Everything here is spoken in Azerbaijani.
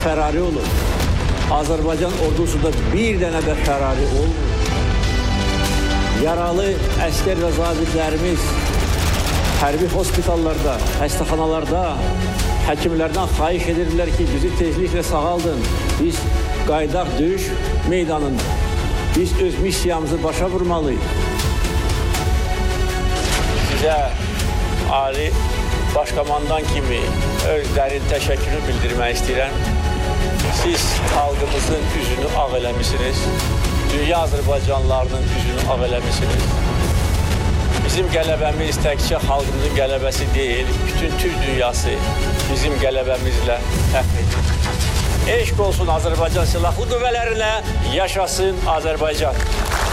Fərari olur. Azərbaycan ordusunda bir dənə də fərari olmur. Yaralı əskər və zabitlərimiz hərbi hospitallarda, xəstəxanalarda həkimlərdən xahiş edirlər ki, bizi tezliklə sağaldın. Biz qaydaq döyüş meydanında. Biz öz missiyamızı başa vurmalıyıq. Sizə Ali Başkomandan kimi öz dərin təşəkkürü bildirmək istəyirəm. Siz xalqımızın üzünü ağ eləmişsiniz. Dünya Azərbaycanlılarının üzünü ağ eləmişsiniz. Bizim qələbəmiz təkcə xalqımızın qələbəsi deyil, bütün Türk dünyası bizim qələbəmizlə fəxr edir. Eşq olsun Azərbaycan Silahlı Qüvvələrinə, yaşasın Azərbaycan.